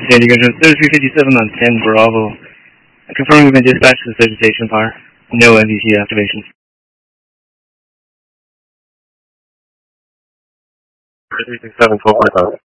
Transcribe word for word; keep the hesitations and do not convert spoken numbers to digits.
San Diego, thirty-three fifty-seven on ten Bravo. I confirm we've been dispatched to the vegetation fire. No M V T activation. three six seven, twelve five.